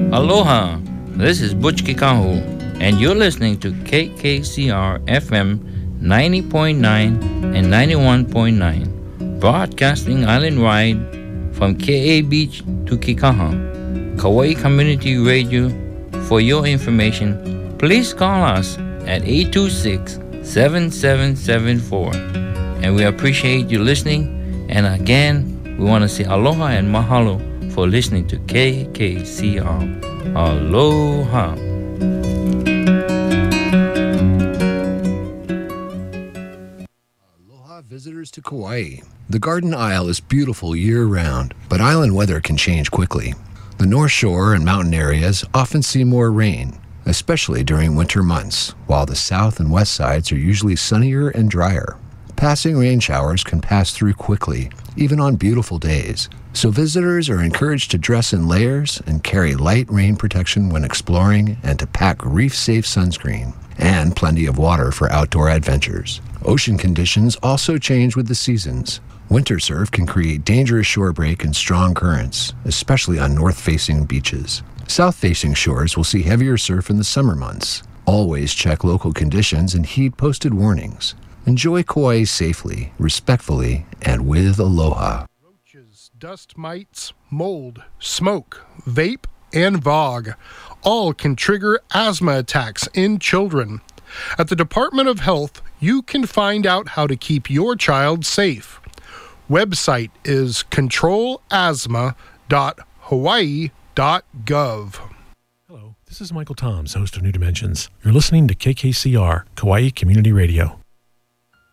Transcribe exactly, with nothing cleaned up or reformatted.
Aloha, this is Butch Kikahu, and you're listening to K K C R F M ninety point nine and ninety-one point nine, broadcasting island-wide from K A Beach to Kikaha, Kauai Community Radio. For your information, please call us at eight two six, seven seven seven four. And we appreciate you listening. And again, we want to say aloha and mahalo for listening to K K C R. Aloha. Aloha visitors to Kauai. The Garden Isle is beautiful year-round, but island weather can change quickly. The North Shore and mountain areas often see more rain, especially during winter months, while the south and west sides are usually sunnier and drier. Passing rain showers can pass through quickly, even on beautiful days, so visitors are encouraged to dress in layers and carry light rain protection when exploring and to pack reef-safe sunscreen and plenty of water for outdoor adventures. Ocean conditions also change with the seasons. Winter surf can create dangerous shore break and strong currents, especially on north-facing beaches. South-facing shores will see heavier surf in the summer months. Always check local conditions and heed posted warnings. Enjoy Kauai safely, respectfully, and with aloha. Roaches, dust mites, mold, smoke, vape, and fog all can trigger asthma attacks in children. At the Department of Health, you can find out how to keep your child safe. Website is control asthma dot hawaii dot gov. Hello, this is Michael Toms, host of New Dimensions. You're listening to K K C R, Kauai Community Radio.